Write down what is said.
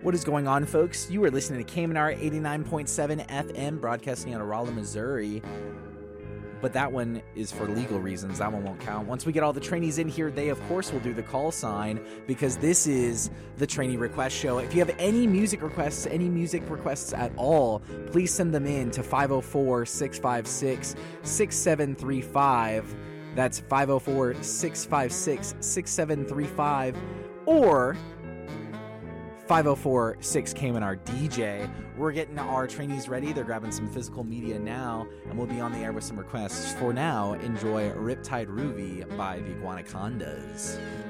What is going on, folks? You are listening to KMNR 89.7 FM, broadcasting out of Rolla, Missouri. But that one is for legal reasons. That one won't count. Once we get all the trainees in here, they, of course, will do the call sign because this is the Trainee Request Show. If you have any music requests at all, please send them in to 504-656-6735. That's 504-656-6735. Or 504-6-KMNR-DJ. We're getting our trainees ready. They're grabbing some physical media now, and we'll be on the air with some requests. For now, enjoy Riptide Ruby by the Iguanacondas.